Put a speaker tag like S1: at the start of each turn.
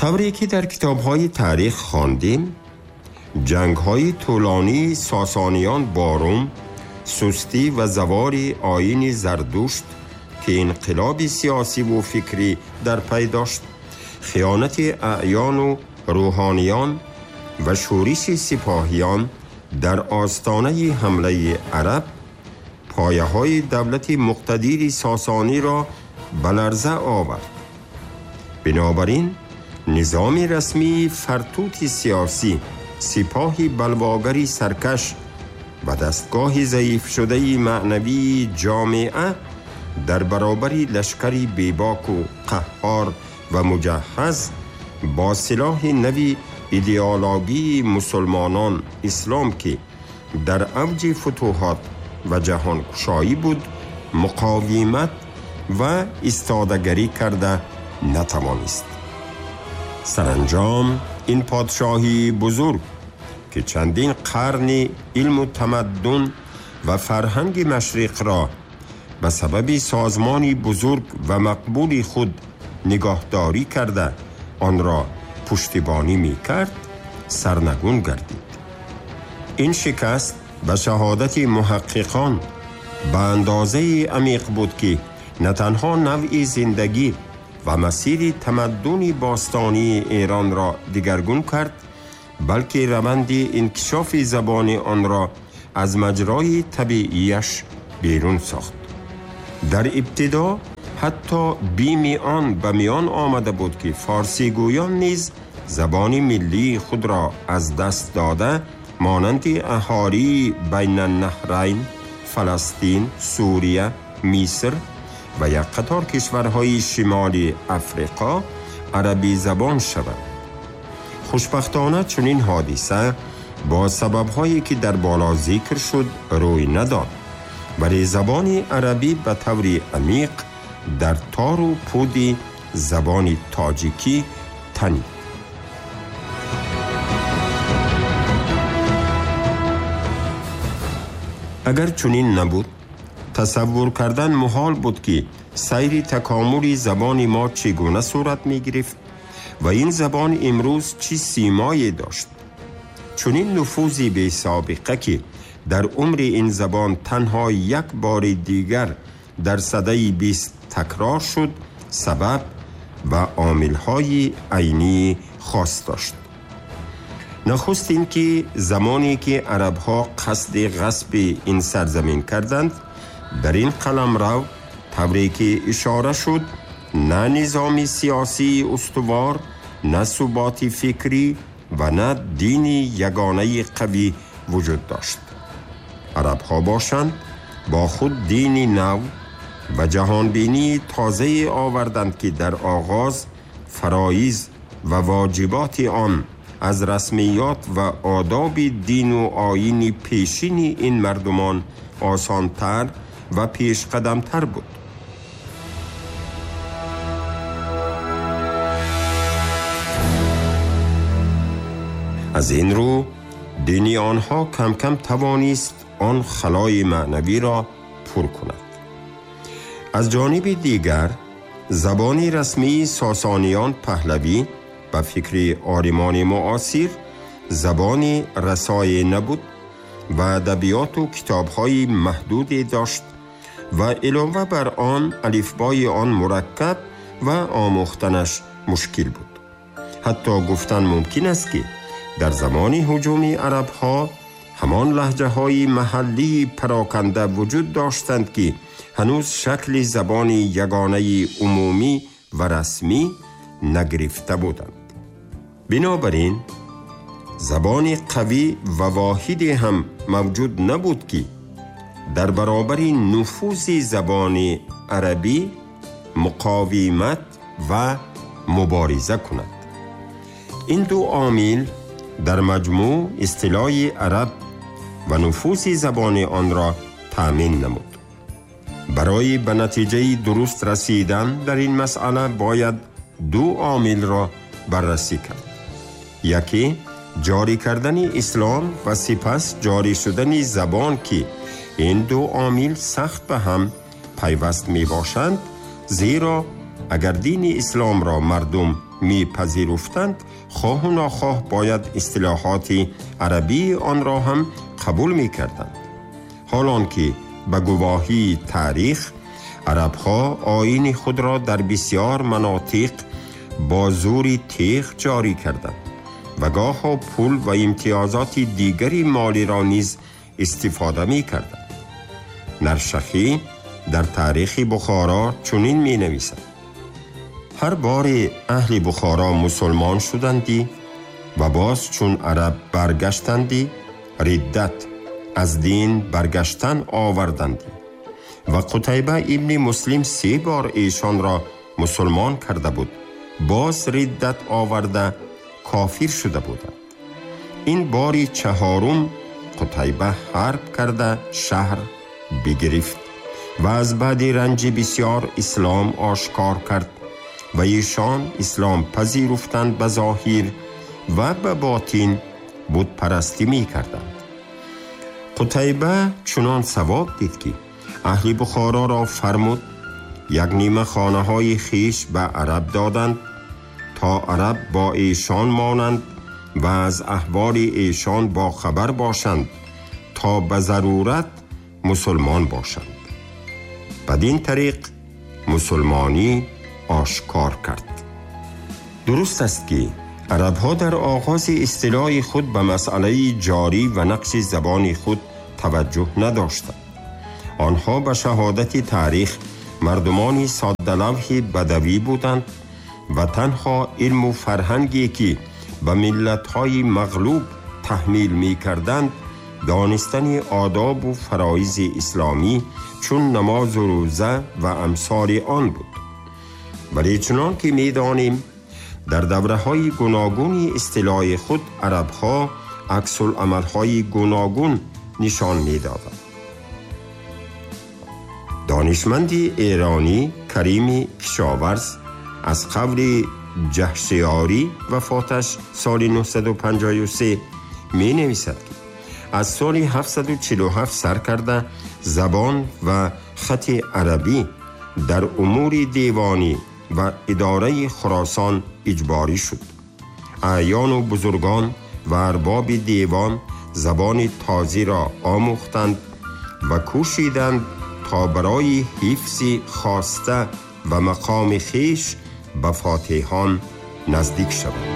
S1: طوری که در کتاب‌های تاریخ خواندیم، جنگ‌های طولانی ساسانیان با روم، سستی و زوار آیین زردشت که انقلاب سیاسی و فکری در پی داشت، خیانت اعیان و روحانیان و شورش سپاهیان در آستانه حمله عرب پایه‌های دولت مقتدر ساسانی را به لرزه آورد. بنابراین نظام رسمی فرتوت سیاسی، سپاهی بلواگری سرکش و دستگاه ضعیف شده معنوی جامعه در برابر لشکری بیباک و قهار و مجهز با سلاح نوی ایدئولوژی مسلمانان اسلام که در اوج فتوحات و جهان گشایی بود مقاومت و ایستادگی کرده نتوانست. سرانجام این پادشاهی بزرگ که چندین قرن علم و تمدن و فرهنگ مشرق را به سبب سازمانی بزرگ و مقبول خود نگاهداری کرده آن را پشتیبانی می کرد، سرنگون گردید. این شکست به شهادت محققان به اندازه عمیق بود که نه تنها نوع زندگی و مسیر تمدن باستانی ایران را دگرگون کرد، بلکه روند انکشاف زبان آن را از مجرای طبیعیش بیرون ساخت. در ابتدا حتی بیم آن به میان آمده بود که فارسی گویان نیز زبان ملی خود را از دست داده مانند اهالی بین النهرین، فلسطین، سوریه، مصر و یک قطار کشورهای شمال افریقا عربی زبان شود. خوشبختانه چنین حادثه با سبب‌هایی که در بالا ذکر شد روی نداد، ولی زبان عربی به طور عمیق در تار و پود زبان تاجیکی تنید. اگر چنین نبود، تصور کردن محال بود که سیر تکامل زبان ما چگونه صورت می گرفت و این زبان امروز چی سیمایی داشت. چنین نفوذی بی سابقه که در عمر این زبان تنها یک بار دیگر در سده 20 تکرار شد، سبب و عامل‌های عینی خاص داشت. نخست این که زمانی که عرب‌ها قصد غصب این سرزمین کردند، در این قلمرو طوری که اشاره شد نه نظام سیاسی استوار، نه ثبات فکری و نه دینی یگانه قوی وجود داشت. عرب‌ها باشند با خود دینی نو و جهانبینی تازه آوردند که در آغاز فرایض و واجبات آن از رسمیات و آداب دین و آیین پیشین این مردمان آسانتر و پیش قدمتر بود. از این رو دین آنها کم کم توانست آن خلای معنوی را پر کند. از جانب دیگر زبان رسمی ساسانیان پهلوی به فکر آریمان معاصر زبان رسای نبود و ادبیات و کتاب‌های محدودی داشت و علاوه بر آن الفبای آن مرکب و آموختنش مشکل بود. حتی گفتن ممکن است که در زمان هجوم عرب‌ها همان لهجه‌های محلی پراکنده وجود داشتند که هنوز شکل زبان یگانه عمومی و رسمی نگرفته بودند. بنابراین زبان قوی و واحدی هم موجود نبود که در برابر نفوذ زبان عربی مقاومت و مبارزه کند. این دو عامل در مجموع اصطلاح عرب و نفوذ زبان آن را تأمین نمود. برای به نتیجه درست رسیدن در این مسئله باید دو عامل را بررسی کرد. یکی جاری کردن اسلام و سپس جاری شدن زبان که این دو عامل سخت به هم پیوست می باشند، زیرا اگر دین اسلام را مردم میپذیرفتند، خواه و ناخواه باید اصطلاحات عربی آن را هم قبول میکردند. حالان که به گواهی تاریخ عرب‌ها آیین خود را در بسیار مناطق با زور تیغ جاری کردند و گاه پول و امتیازات دیگری مالی را نیز استفاده می‌کردند. نرشخی در تاریخ بخارا چنین می‌نویسد: هر بار اهل بخارا مسلمان شدندی و باز چون عرب برگشتندی، ردت از دین برگشتن آوردندی و قتیبه ابن مسلم 3 بار ایشان را مسلمان کرده بود، باز ردت آورده کافر شده بودند. این باری 4 قتیبه حرب کرده شهر بگرفت و از بعد رنج بسیار اسلام آشکار کرد و ایشان اسلام پذیرفتند به ظاهر و به باطن بت پرستی می کردند. قتیبه چنان ثواب دید که اهل بخارا را فرمود 1/2 خانه های خیش به عرب دادند تا عرب با ایشان مانند و از احوال ایشان با خبر باشند تا به ضرورت مسلمان باشند. بدین طریق مسلمانی آشکار کرد. درست است که عرب‌ها در آغاز اصطلاح خود به مسئله جاری و نقش زبان خود توجه نداشتند. آنها به شهادت تاریخ مردمانی ساده‌لوح بدوی بودند و تنها علم و فرهنگی که به ملت‌های مغلوب تحمیل می‌کردند دانستن آداب و فرایض اسلامی چون نماز و روزه و امثال آن بود. ولی چنان که می‌دانیم در دوره‌های گوناگون اصطلاح خود عرب‌ها عکس العمل‌های گوناگون نشان می‌دادند. دانشمند ایرانی کریم کشاورز از قبل جهشیاری وفاتش سال 953 می نویسد که از سال 747 سر کرده زبان و خط عربی در امور دیوانی و اداره خراسان اجباری شد. اعیان و بزرگان و ارباب دیوان زبان تازی را آموختند و کوشیدند تا برای حفظ خواسته و مقام خیش به فاتحان نزدیک شوند.